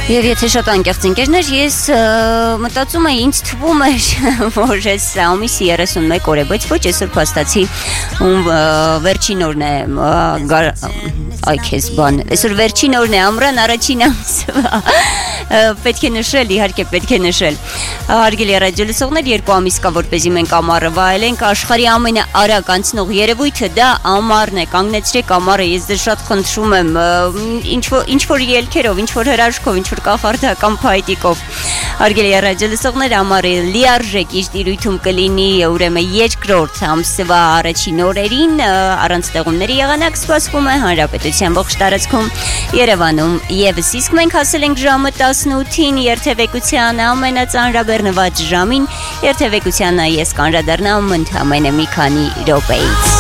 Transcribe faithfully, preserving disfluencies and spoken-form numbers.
Եվ եթե շատ անկեղծ ընկերներ, ես մտածում եմ, ինձ թվում էր, որ ես ամիսի երեսունմեկ օր է, բայց ոչ այսօր փաստացի ում վերջին օրն է այ քեզ բան, այսօր վերջին օրն է, ամռան առաջին ամսվա, պետք է նշել, իհարկե պետք է նշել, հարգելի ռադիոլսողներ, երկու ամիս կա, որպեսզի մենք ամառը վայելենք, աշխարհի ամենաարագ անցնող երևույթը դա ամառն է, կանգնեցրեք ամառը, ես ձեզ շատ խնդրում եմ, ինչ որ ելքերով, ինչ որ հրաշքով, ինչ որ կախարդական փայտիկով, հարգելի ռադիոլսողներ, ամառը լիարժեք իր տիրույթում կլինի, ուրեմն երկրորդ ամսվա առաջին օրերին, առանց ստեղումների եղանակ սպասվում է հանրապետության ողջ տարածքում, Երևանում եւս իսկ մենք հասել ենք ժամը տասնութին երթևեկության ամենածանրաբեռնված ժամին, երթևեկությանը ես կանրադառնամ ընդամենը մի քանի րոպեից։